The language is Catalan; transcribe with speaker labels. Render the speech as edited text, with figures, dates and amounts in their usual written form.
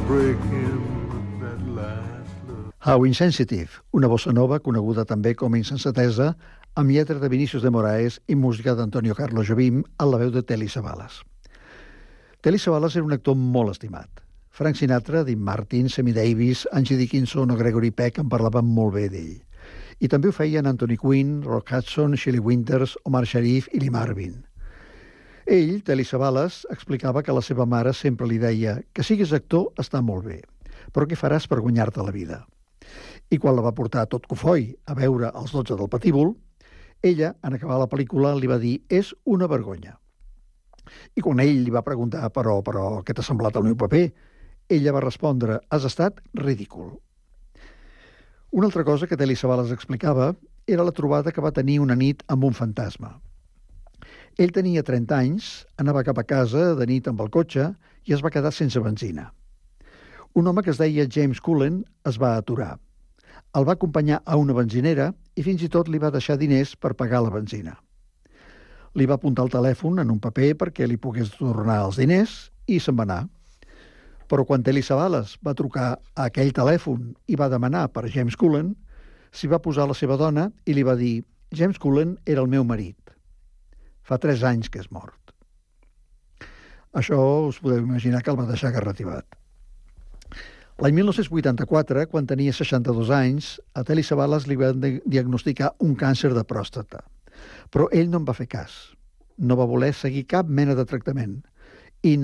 Speaker 1: breaking that last love.
Speaker 2: How Insensitive, una bossa nova coneguda també com Insensatesa, amb lletra de Vinícius de Moraes i música d'Antonio Carlos Jobim a la veu de Telly Savalas. Telly Savalas era un actor molt estimat. Frank Sinatra, Dean Martin, Sammy Davis, Angie Dickinson o Gregory Peck en parlaven molt bé d'ell. I també ho feien Anthony Quinn, Rock Hudson, Shelley Winters, Omar Sharif i Lee Marvin. Ell, Telly Savalas, explicava que la seva mare sempre li deia que siguis actor està molt bé, però què faràs per guanyar-te la vida? I quan la va portar tot cofoi a veure els 12 del patíbul, ella, en acabar la pel·lícula, li va dir «és una vergonya». I quan ell li va preguntar «però què t'ha semblat el meu paper?», ella va respondre «has estat ridícul». Una altra cosa que Telly Savalas explicava era la trobada que va tenir una nit amb un fantasma. Ell tenia 30 anys, anava cap a casa de nit amb el cotxe i es va quedar sense benzina. Un home que es deia James Cullen es va aturar. El va acompanyar a una benzinera i fins i tot li va deixar diners per pagar la benzina. Li va apuntar el telèfon en un paper perquè li pogués tornar els diners i se'n va anar. Però quan Telly Savalas va trucar a aquell telèfon i va demanar per James Cullen, s'hi va posar la seva dona i li va dir «James Cullen era el meu marit. Fa 3 anys que és mort». Això us podeu imaginar que el va deixar garratibat. L'any 1984, quan tenia 62 anys, a Telly Savalas li van diagnosticar un càncer de pròstata. Però ell no en va fer cas. No va voler seguir cap mena de tractament.